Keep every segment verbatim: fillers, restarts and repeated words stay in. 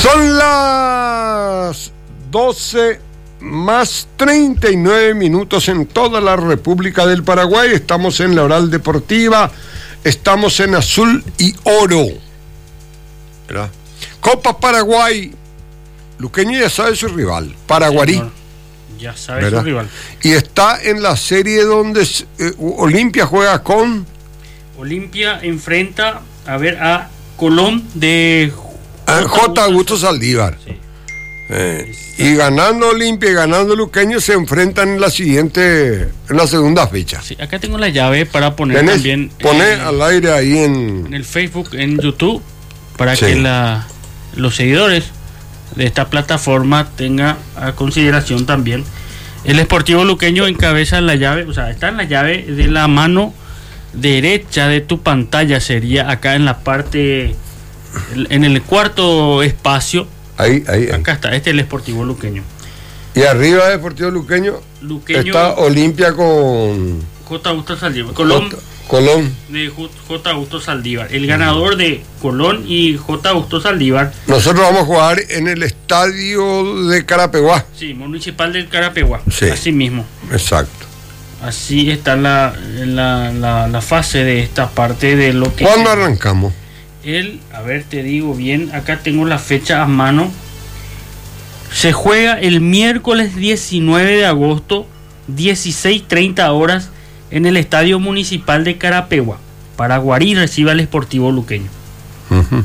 Son las doce más treinta y nueve minutos en toda la República del Paraguay. Estamos en la Oral Deportiva, estamos en azul y oro, ¿verdad? Copa Paraguay, Luqueño ya sabe su rival, Paraguarí. Señor, ya sabe ¿verdad? Su rival. Y está en la serie donde eh, Olimpia juega con... Olimpia enfrenta, a ver, a Colón de J. J. Augusto Saldívar. Sí. Eh, y ganando Olimpia y ganando Luqueño se enfrentan en la siguiente, en la segunda fecha. Sí, acá tengo la llave para poner ¿Tenés? también Poné eh, al aire ahí en... en el Facebook, en YouTube, para Sí. que la, los seguidores de esta plataforma tengan a consideración también. El Sportivo Luqueño encabeza la llave, o sea, está en la llave de la mano derecha de tu pantalla, sería acá en la parte, en el cuarto espacio. Ahí, ahí, ahí. Acá está, este es el Sportivo Luqueño. Y arriba de Deportivo Luqueño, Luqueño está Olimpia con J. Augusto Saldívar. Colón J- Colón. de J. Augusto Saldívar. El ganador de Colón y J. Augusto Saldívar. Nosotros vamos a jugar en el estadio de Carapeguá. Sí, Municipal del Carapeguá. Sí. Así mismo. Exacto. Así está la, la, la, la fase de esta parte de lo que... ¿Cuándo arrancamos? El, a ver, te digo bien, acá tengo la fecha a mano. Se juega el miércoles diecinueve de agosto, dieciséis treinta horas, en el Estadio Municipal de Carapeguá. Paraguarí recibe al Sportivo Luqueño. Uh-huh.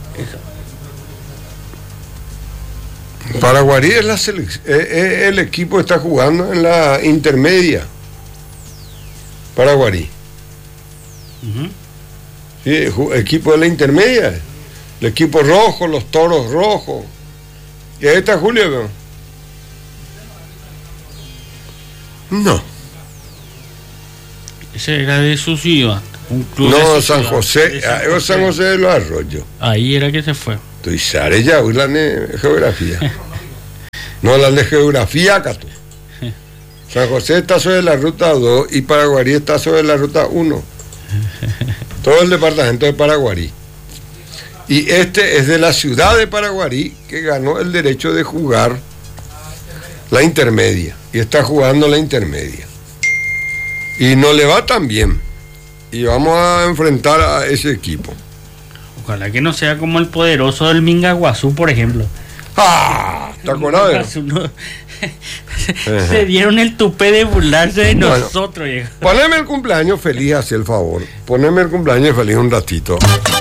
Eso. Paraguarí es, la selec- es, es el equipo que está jugando en la intermedia. Paraguarí. Uh-huh. Sí, ju- equipo de la intermedia. El equipo rojo, los toros rojos. ¿Y ahí está Julio? No. Ese era de su ciudad. Un club de No, su San ciudad, José. de San ah, es San José de los Arroyos. Ahí era que se fue. Estoy sare ya, hoy la de geografía. No, la de geografía, Cato. San José está sobre la ruta dos y Paraguarí está sobre la ruta uno. Todo el departamento de Paraguarí. Y este es de la ciudad de Paraguarí, que ganó el derecho de jugar la intermedia. Y está jugando la intermedia. Y no le va tan bien. Y vamos a enfrentar a ese equipo. Ojalá que no sea como el poderoso del Mingaguazú, por ejemplo. ¡Ah! ¿Te acuerdas? No, se dieron el tupé de burlarse de Bueno, nosotros, viejo. Poneme el cumpleaños feliz, haz el favor. Poneme el cumpleaños feliz un ratito.